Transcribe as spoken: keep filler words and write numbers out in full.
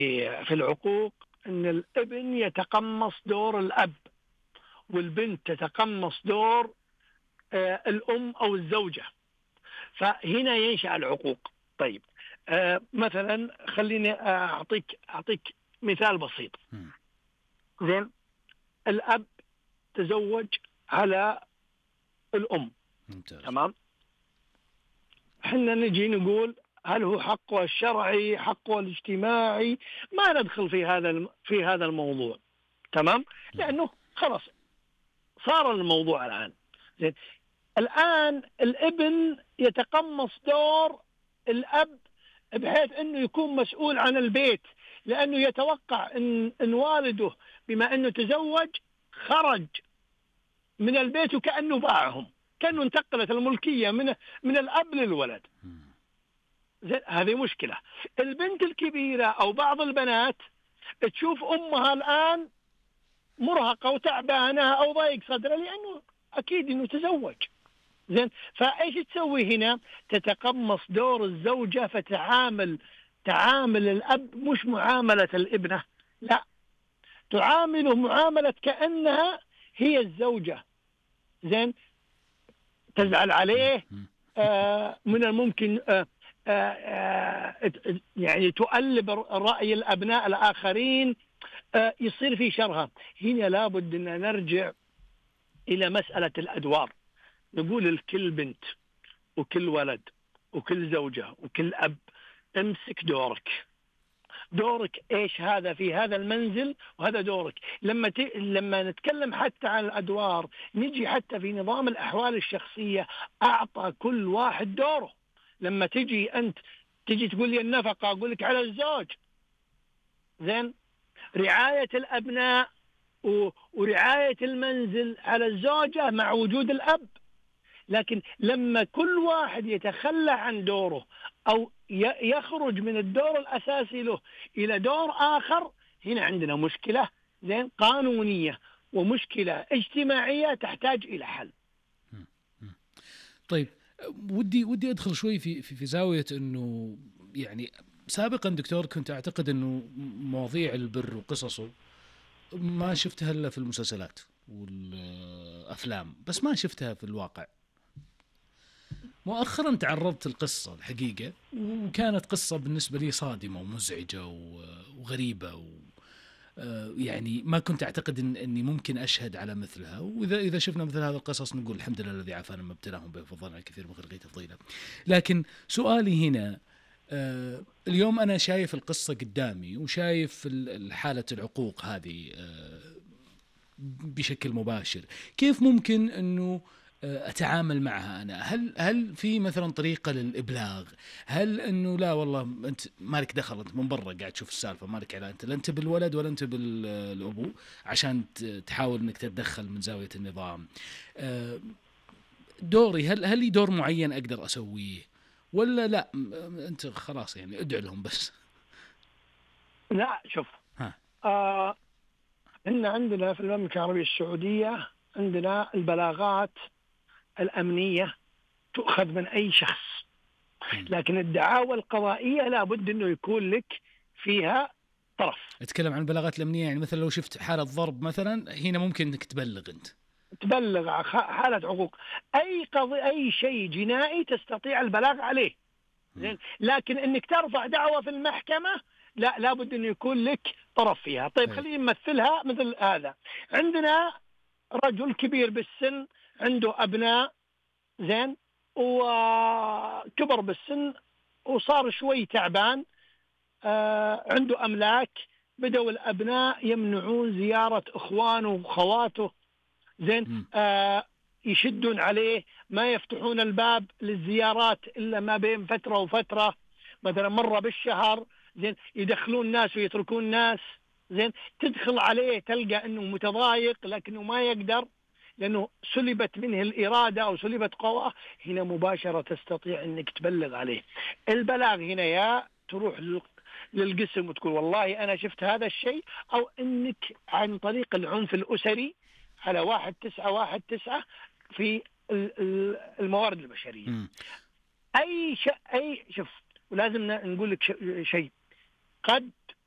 في العقوق أن الابن يتقمص دور الأب والبنت تتقمص دور آه الأم أو الزوجة، فهنا ينشأ العقوق. طيب آه مثلا خليني أعطيك أعطيك مثال بسيط. زين، الأب تزوج على الأم، ممتاز. تمام. احنا نجي نقول هل هو حقه الشرعي حقه الاجتماعي؟ ما ندخل في هذا في هذا الموضوع، تمام، لأنه خلاص صار الموضوع الآن. زين، الآن الابن يتقمص دور الأب بحيث أنه يكون مسؤول عن البيت، لأنه يتوقع أن, إن والده بما أنه تزوج خرج من البيت وكأنه باعهم، كأنه انتقلت الملكية من من الأب للولد. زين، هذه مشكلة. البنت الكبيرة أو بعض البنات تشوف أمها الآن مرهقة وتعبانة أو ضيق صدرها لأنه أكيد أنه تزوج. زين، فايش تسوي هنا؟ تتقمص دور الزوجة، فتعامل تعامل الأب مش معاملة الابنة، لا، تعامله معاملة كأنها هي الزوجة. زين، تزعل عليه، آه من الممكن آه آه آه يعني تؤلب رأي الأبناء الآخرين، آه يصير في شرها. هنا لابد أن نرجع إلى مسألة الأدوار، نقول لكل بنت وكل ولد وكل زوجة وكل أب امسك دورك. دورك إيش هذا في هذا المنزل، وهذا دورك. لما ت... لما نتكلم حتى عن الأدوار، نجي حتى في نظام الأحوال الشخصية أعطى كل واحد دوره. لما تجي أنت تجي تقول لي النفقة، أقول لك على الزوج. زين، رعاية الأبناء و... ورعاية المنزل على الزوجة مع وجود الأب. لكن لما كل واحد يتخلى عن دوره أو يخرج من الدور الأساسي له إلى دور آخر، هنا عندنا مشكلة زين قانونية ومشكلة اجتماعية تحتاج إلى حل. طيب، ودي ودي أدخل شوي في في, في زاوية إنه يعني سابقا دكتور كنت أعتقد إنه مواضيع البر وقصصه ما شفتها إلا في المسلسلات والأفلام، بس ما شفتها في الواقع. مؤخرا تعرضت القصة الحقيقة، وكانت قصة بالنسبة لي صادمة ومزعجة وغريبة، و يعني ما كنت أعتقد إن أني ممكن أشهد على مثلها. وإذا إذا شفنا مثل هذا القصص نقول الحمد لله الذي عافانا مما ابتلاهم به فضلنا الكثير من خلقه تفضيلا. لكن سؤالي هنا، اليوم أنا شايف القصة قدامي وشايف حالة العقوق هذه بشكل مباشر، كيف ممكن أنه أتعامل معها أنا؟ هل هل في مثلا طريقة للإبلاغ؟ هل إنه لا والله أنت مالك دخل، أنت من برا قاعد تشوف السالفة، مالك علاقة، أنت لا أنت بالولد ولا أنت بالأبو، عشان تحاول إنك تتدخل من زاوية النظام. دوري، هل هل لي دور معين أقدر أسويه ولا لا أنت خلاص يعني ادعي لهم بس؟ لا، شوف، ها. آه إن عندنا في المملكة العربية السعودية عندنا البلاغات الأمنية تؤخذ من أي شخص، لكن الدعاوى القضائية لابد أنه يكون لك فيها طرف. أتكلم عن البلاغات الأمنية، يعني مثلا لو شفت حالة ضرب مثلا، هنا ممكن أنك تبلغ، أنت تبلغ حالة عقوق، أي قضية أي شيء جنائي تستطيع البلاغ عليه. زين، لكن أنك ترفع دعوة في المحكمة لا، لابد أنه يكون لك طرف فيها. طيب خلينا نمثلها مثل هذا. عندنا رجل كبير بالسن عنده أبناء، زين، وكبر بالسن وصار شوي تعبان، آه عنده أملاك، بدأوا الأبناء يمنعون زيارة إخوانه وخواته، زين، آه يشدون عليه، ما يفتحون الباب للزيارات إلا ما بين فترة وفترة، مثلا مرة بالشهر، زين، يدخلون ناس ويتركون ناس، زين، تدخل عليه تلقى أنه متضايق لكنه ما يقدر لأنه سلبت منه الإرادة أو سلبت قواه. هنا مباشرة تستطيع أنك تبلغ عليه. البلاغ هنا يا تروح للقسم وتقول والله أنا شفت هذا الشيء، أو أنك عن طريق العنف الأسري على واحد تسعة واحد تسعة في الموارد البشرية. م. أي شيء أي شوف، ولازم نقول لك شيء، قد